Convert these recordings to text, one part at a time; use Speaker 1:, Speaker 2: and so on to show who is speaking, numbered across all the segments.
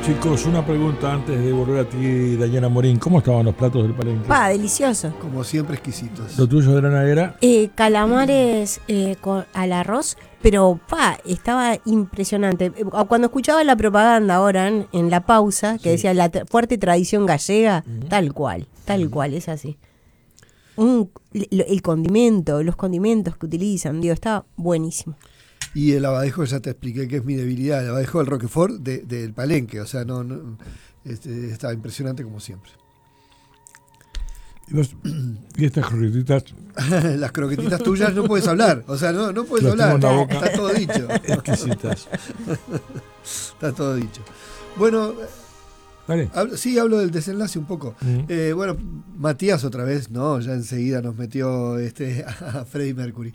Speaker 1: Chicos, una pregunta antes de volver a ti, Dayana Morín. ¿Cómo estaban los platos del Palenque?
Speaker 2: Delicioso.
Speaker 3: Como siempre, exquisitos.
Speaker 1: ¿Lo tuyo de la era?
Speaker 2: Calamares al arroz, pero estaba impresionante. Cuando escuchaba la propaganda ahora en la pausa, que decía la fuerte tradición gallega, tal cual, es así. El condimento, los condimentos que utilizan, estaba buenísimo.
Speaker 3: Y el abadejo, ya te expliqué que es mi debilidad, el abadejo del Roquefort del Palenque, o sea, estaba impresionante como siempre.
Speaker 1: ¿Y estas croquetitas?
Speaker 3: Las croquetitas tuyas no puedes hablar, o sea, no puedes hablar, está todo dicho.
Speaker 1: Exquisitas.
Speaker 3: Está todo dicho. Bueno,
Speaker 1: dale.
Speaker 3: Hablo del desenlace un poco. Bueno, Matías otra vez, ¿no? Ya enseguida nos metió a Freddie Mercury.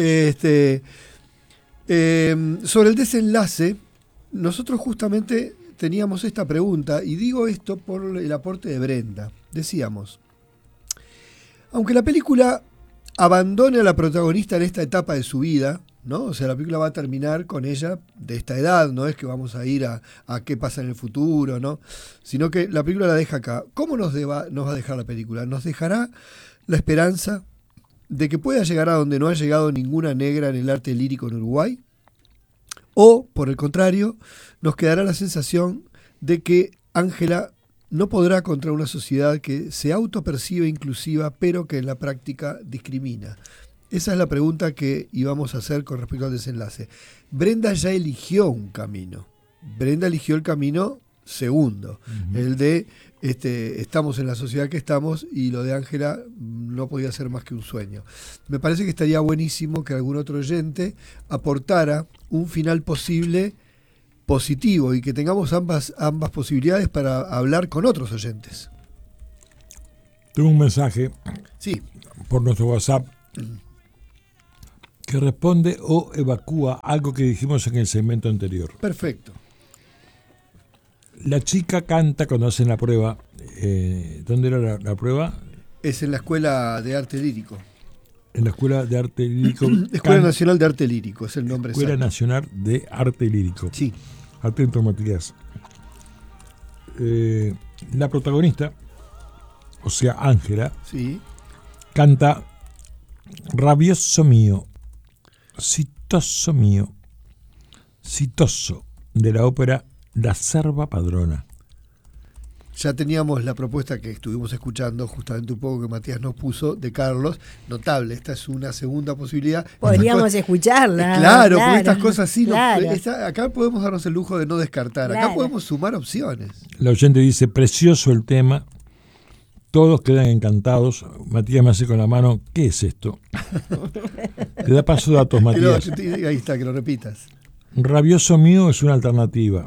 Speaker 3: Sobre el desenlace, nosotros justamente teníamos esta pregunta, y digo esto por el aporte de Brenda. Decíamos, aunque la película abandone a la protagonista en esta etapa de su vida, ¿no? O sea, la película va a terminar con ella de esta edad, no es que vamos a ir a qué pasa en el futuro, ¿no? Sino que la película la deja acá. ¿Cómo nos va a dejar la película? Nos dejará la esperanza de que pueda llegar a donde no ha llegado ninguna negra en el arte lírico en Uruguay, o, por el contrario, nos quedará la sensación de que Ángela no podrá contra una sociedad que se autopercibe inclusiva, pero que en la práctica discrimina. Esa es la pregunta que íbamos a hacer con respecto al desenlace. Brenda ya eligió un camino. Brenda eligió el camino segundo, el de estamos en la sociedad que estamos, y lo de Ángela no podía ser más que un sueño. Me parece que estaría buenísimo que algún otro oyente aportara un final posible positivo y que tengamos ambas posibilidades para hablar con otros oyentes.
Speaker 1: Tengo un mensaje por nuestro WhatsApp que responde o evacúa algo que dijimos en el segmento anterior.
Speaker 3: Perfecto.
Speaker 1: La chica canta cuando hacen la prueba. ¿Dónde era la prueba?
Speaker 3: Es en la Escuela de Arte Lírico.
Speaker 1: En la Escuela de Arte Lírico.
Speaker 3: Escuela Nacional de Arte Lírico, es el nombre
Speaker 1: Escuela
Speaker 3: exacto.
Speaker 1: Nacional de Arte Lírico.
Speaker 3: Sí.
Speaker 1: Atento, Matías. La protagonista, o sea, Ángela, canta Rabioso mío, citoso mío, citoso, de la ópera La Serva Padrona.
Speaker 3: Ya teníamos la propuesta que estuvimos escuchando justamente un poco que Matías nos puso de Carlos, notable, esta es una segunda posibilidad.
Speaker 2: Podríamos escucharla.
Speaker 3: Claro, porque estas cosas sí,
Speaker 2: claro.
Speaker 3: Acá podemos darnos el lujo de no descartar, acá podemos sumar opciones.
Speaker 1: La oyente dice, precioso el tema, todos quedan encantados. Matías me hace con la mano, ¿qué es esto? Te da paso datos, Matías.
Speaker 3: Ahí está, que lo repitas.
Speaker 1: Rabioso mío es una alternativa.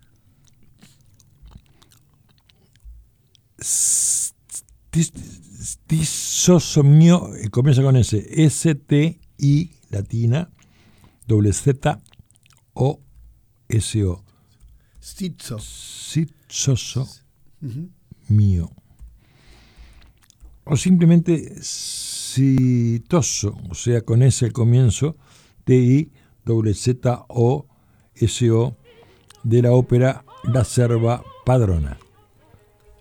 Speaker 1: Stizoso mío comienza con S. S-T-I latina Z-O-S-O. Stizoso mío. O simplemente citoso, o sea, con S al comienzo, T-I-Z-O-S-O, de la ópera La Serva Padrona.